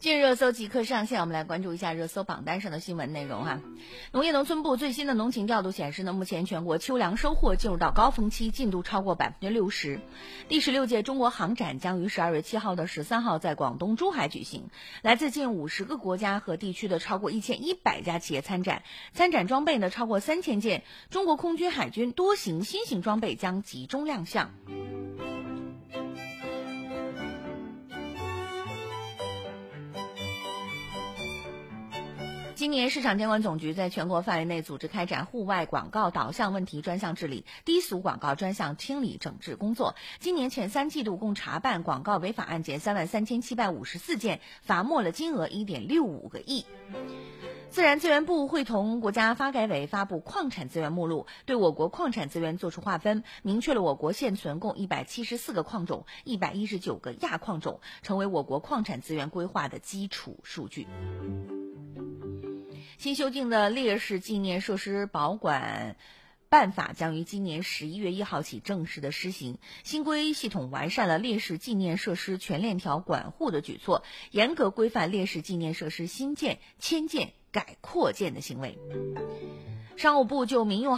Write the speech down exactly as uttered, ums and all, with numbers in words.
今日热搜即刻上线，我们来关注一下热搜榜单上的新闻内容哈。农业农村部最新的农情调度显示呢，目前全国秋粮收获进入到高峰期，进度超过百分之六十。第十六届中国航展将于十二月七号到十三号在广东珠海举行，来自近五十个国家和地区的超过一千一百家企业参展，参展装备呢超过三千件，中国空军海军多型新型装备将集中亮相。今年市场监管总局在全国范围内组织开展户外广告导向问题专项治理、低俗广告专项清理整治工作。今年前三季度共查办广告违法案件三万三千七百五十四件，罚没了金额一点六五个亿。自然资源部会同国家发改委发布矿产资源目录，对我国矿产资源作出划分，明确了我国现存共一百七十四个矿种、一百一十九个亚矿种，成为我国矿产资源规划的基础数据。新修订的烈士纪念设施保管办法将于今年十一月一号起正式的施行。新规系统完善了烈士纪念设施全链条管护的举措，严格规范烈士纪念设施新建、迁建、改扩建的行为。商务部就民用